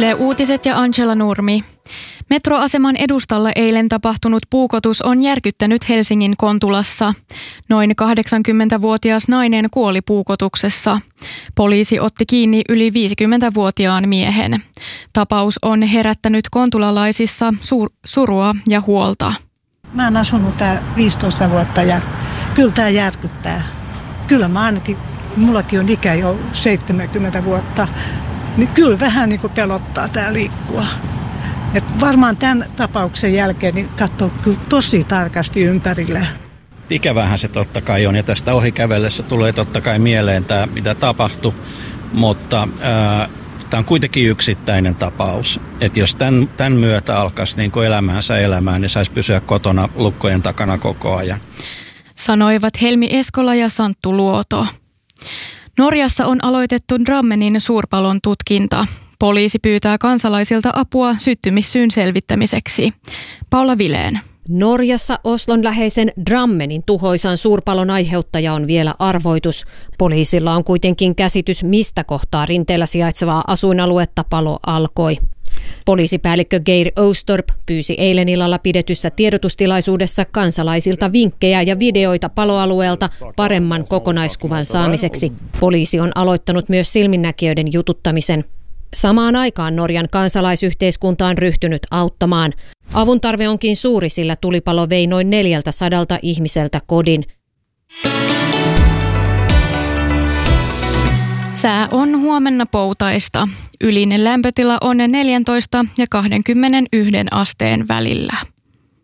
Yle Uutiset ja Angela Nurmi. Metroaseman edustalla eilen tapahtunut puukotus on järkyttänyt Helsingin Kontulassa. Noin 80-vuotias nainen kuoli puukotuksessa. Poliisi otti kiinni yli 50-vuotiaan miehen. Tapaus on herättänyt kontulalaisissa surua ja huolta. Mä oon asunut tää 15 vuotta ja kyllä tää järkyttää. Kyllä mä ainakin, mullakin on ikä jo 70 vuotta, niin kyllä vähän niin kuin pelottaa tää liikkua. Et varmaan tämän tapauksen jälkeen niin katsoo kyllä tosi tarkasti ympärille. Ikävähän se totta kai on ja tästä ohi kävellessä tulee totta kai mieleen tämä, mitä tapahtui, mutta tämä on kuitenkin yksittäinen tapaus. Että jos tämän myötä alkaisi niin kuin elämäänsä elämään, niin saisi pysyä kotona lukkojen takana koko ajan. Sanoivat Helmi Eskola ja Santtu Luoto. Norjassa on aloitettu Drammenin suurpalon tutkinta. Poliisi pyytää kansalaisilta apua syttymissyyn selvittämiseksi. Paula Vilén. Norjassa Oslon läheisen Drammenin tuhoisan suurpalon aiheuttaja on vielä arvoitus. Poliisilla on kuitenkin käsitys, mistä kohtaa rinteellä sijaitsevaa asuinaluetta palo alkoi. Poliisipäällikkö Geir Oustorp pyysi eilen illalla pidetyssä tiedotustilaisuudessa kansalaisilta vinkkejä ja videoita paloalueelta paremman kokonaiskuvan saamiseksi. Poliisi on aloittanut myös silminnäkijöiden jututtamisen. Samaan aikaan Norjan kansalaisyhteiskunta on ryhtynyt auttamaan. Avun tarve onkin suuri, sillä tulipalo vei noin 400 ihmiseltä kodin. Sää on huomenna poutaista. Ylinen lämpötila on 14 ja 21 asteen välillä.